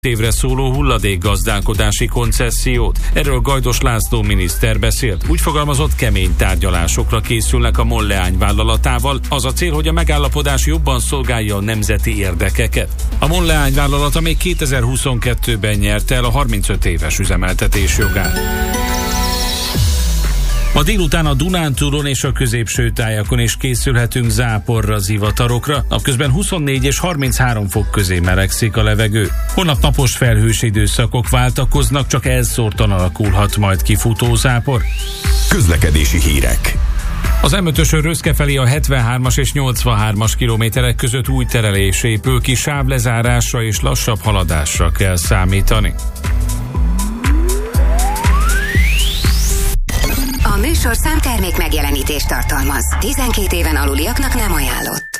évre szóló hulladékgazdálkodási koncessziót. Erről Gajdos László miniszter beszélt. Úgy fogalmazott, kemény tárgyalásokra készülnek a MOL leányvállalatával. Az a cél, hogy a megállapodás jobban szolgálja a nemzeti érdekeket. A MOL leányvállalata még 2022-ben nyerte el a 35 éves üzemeltetés jogát. Ma délután a Dunántúlon és a középső tájakon is készülhetünk záporra, zivatarokra. Napközben 24 és 33 fok közé melegszik a levegő. Holnap napos felhős időszakok váltakoznak, csak elszórtan alakulhat majd kifutó zápor. Közlekedési hírek. Az M5-ösön Röszke felé a 73-as és 83-as kilométerek között új terelés épül ki, sávlezárásra és lassabb haladásra kell számítani. A műsorszám termék megjelenítést tartalmaz. 12 éven aluliaknak nem ajánlott.